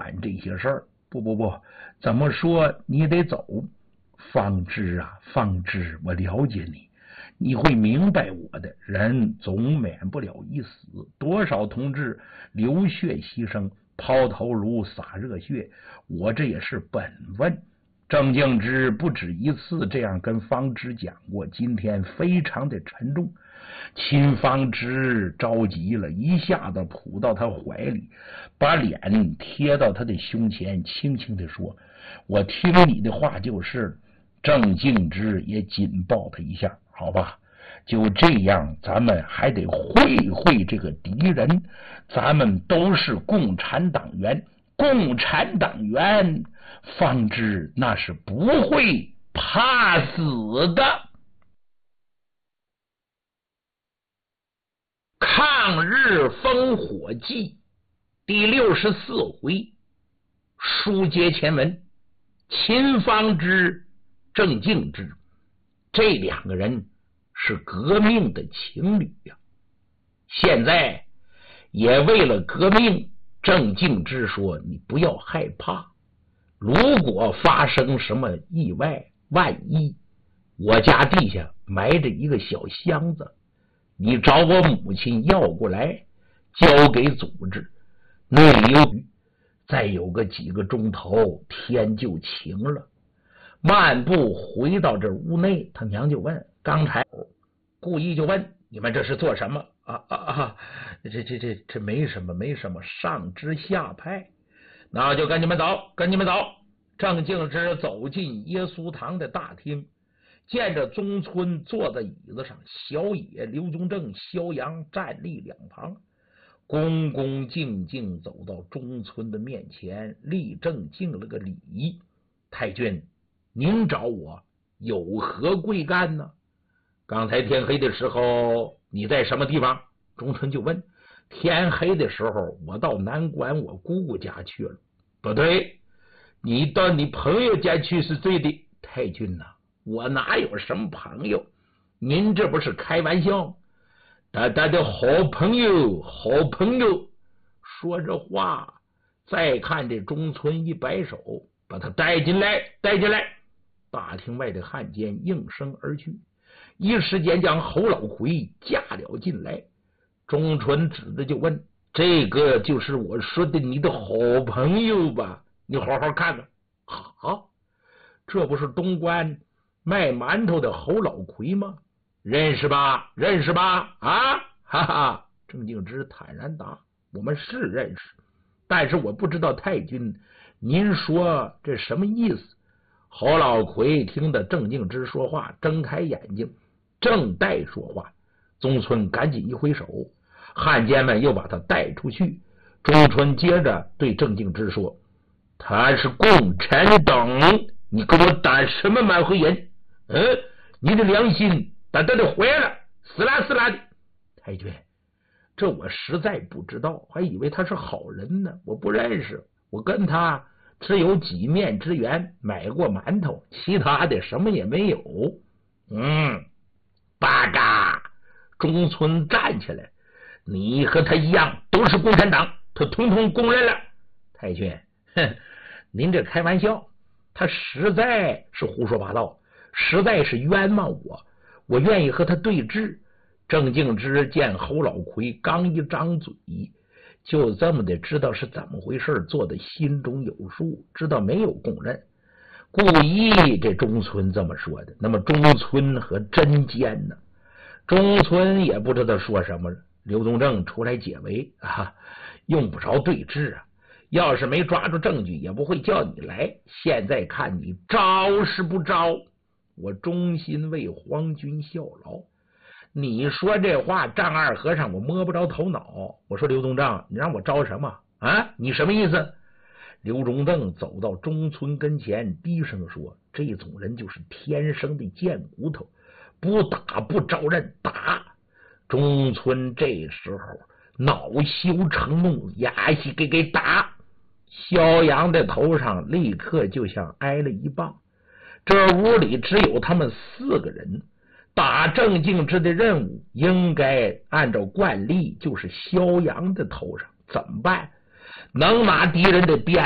管这些事儿。不，怎么说你得走。方知啊，方知，我了解你，你会明白我的。人总免不了一死，多少同志流血牺牲，抛头颅洒热血，我这也是本分。郑敬之不止一次这样跟方知讲过，今天非常的沉重。秦方知着急了，一下子扑到他怀里，把脸贴到他的胸前，轻轻地说：我听你的话就是。郑敬之也紧抱他一下，好吧，就这样，咱们还得会会这个敌人，咱们都是共产党员，共产党员方知那是不会怕死的。抗日烽火记第64回，书接前文，秦方知郑敬之这两个人是革命的情侣呀。现在也为了革命，郑敬之说你不要害怕，如果发生什么意外，万一我家地下埋着一个小箱子，你找我母亲要过来，交给组织，那里有雨，再有个几个钟头天就晴了。漫步回到这屋内，他娘就问，刚才故意就问你们这是做什么？这没什么，上知下派，那就跟你们走。郑敬之走进耶稣堂的大厅，见着宗村坐在椅子上，小野、刘宗正、萧阳站立两旁，恭恭敬敬走到中村的面前，立正敬了个礼。太君，您找我有何贵干呢？刚才天黑的时候你在什么地方？中村就问。天黑的时候我到南关我姑姑家去了。不对，你到你朋友家去是对的。太君呐，我哪有什么朋友？您这不是开玩笑？他的好朋友。说着话，再看这中村一摆手，把他带进来。大厅外的汉奸应声而去，一时间将侯老魁架了进来。中村指着就问，这个就是我说的你的好朋友吧？你好好看看。好，这不是东关卖馒头的侯老魁吗？认识吧？啊，哈哈！郑敬之坦然答，我们是认识，但是我不知道太君您说这什么意思。侯老魁听得郑敬之说话，睁开眼睛，正待说话，宗村赶紧一挥手，汉奸们又把他带出去。中村接着对郑敬之说，他是共产党，你跟我打什么满回眼？你的良心大大的坏了，死啦的。太君，这我实在不知道，还以为他是好人呢，我不认识，我跟他只有几面之缘，买过馒头，其他的什么也没有。八嘎！中村站起来，你和他一样都是共产党，他统统公认了。太君，您这开玩笑，他实在是胡说八道，实在是冤枉我愿意和他对峙。郑敬之见侯老魁刚一张嘴，就这么的知道是怎么回事，做的心中有数，知道没有供认，故意这中村这么说的。那么中村和真奸呢？中村也不知道说什么，刘宗正出来解围用不着对峙啊，要是没抓住证据也不会叫你来，现在看你招是不招？我衷心为皇军效劳。你说这话，丈二和尚我摸不着头脑。我说刘宗正，你让我招什么啊？你什么意思？刘宗正走到中村跟前，低声说，这种人就是天生的贱骨头，不打不招认，打。中村这时候恼羞成怒，牙西给打。萧阳的头上立刻就像挨了一棒。这屋里只有他们4个人，打郑敬之的任务应该按照惯例就是萧阳的头上，怎么办？能拿敌人的鞭